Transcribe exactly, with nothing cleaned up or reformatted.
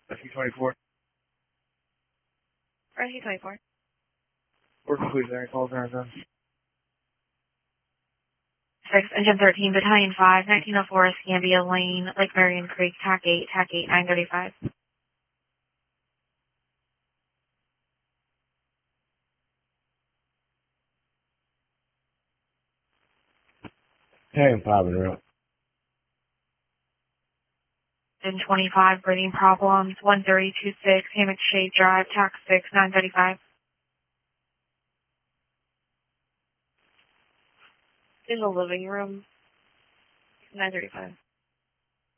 Rescue twenty-four. Rescue twenty-four. Work complete. Area calls are done. six, Engine thirteen, Battalion five, nineteen oh four, Escambia Lane, Lake Marion Creek, T A C eight, T A C eight, nine thirty-five. Battalion five in route. Engine twenty-five, breathing problems, one thirty two six, Hammock Shade Drive, T A C six, nine thirty-five. In the living room, nine thirty-five.